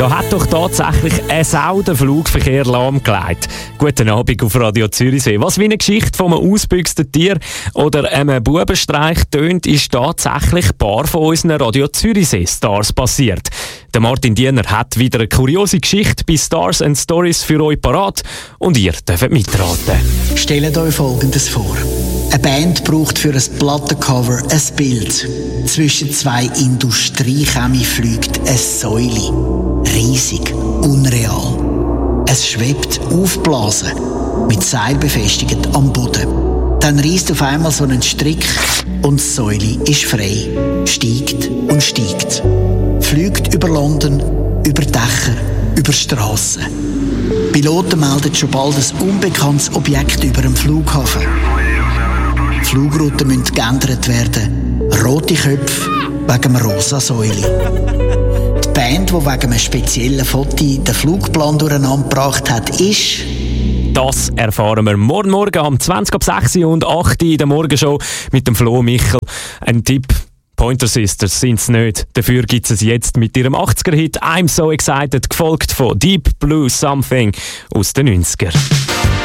Da hat doch tatsächlich eine Sau den Flugverkehr lahmgelegt. Guten Abend auf Radio Zürichsee. Was wie eine Geschichte von einem ausgebüchsten Tier oder einem Bubenstreich tönt, ist tatsächlich ein paar von unseren Radio Zürichsee-Stars passiert. Der Martin Diener hat wieder eine kuriose Geschichte bei Stars and Stories für euch parat und ihr dürft mitraten. Stellt euch Folgendes vor. Eine Band braucht für ein Plattencover ein Bild. Zwischen zwei Industriekämmen fliegt eine Säule. Riesig, unreal. Es schwebt aufgeblasen, mit Seil befestigt am Boden. Dann reißt auf einmal so ein Strick und die Säule ist frei. Steigt und steigt. Fliegt über London, über Dächer, über Strassen. Piloten melden schon bald ein unbekanntes Objekt über dem Flughafen. Flugrouten müssen geändert werden. Rote Köpfe wegen dem rosa Säule. Die Band, die wegen einem speziellen Foto den Flugplan durcheinander gebracht hat, ist... Das erfahren wir morgen um 20:06 und 8 in der Morgenshow mit dem Flo Michel. Ein Tipp: Pointer Sisters sind es nicht. Dafür gibt es jetzt mit ihrem 80er-Hit «I'm So Excited», gefolgt von «Deep Blue Something» aus den 90er.